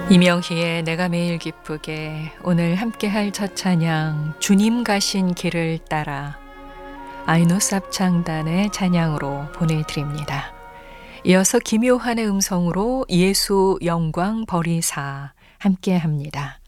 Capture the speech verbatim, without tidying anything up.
이명희의 내가 매일 기쁘게 오늘 함께할 첫 찬양 주님 가신 길을 따라 아이노삽 창단의 찬양으로 보내드립니다. 이어서 김요한의 음성으로 예수 영광 버리사 함께합니다.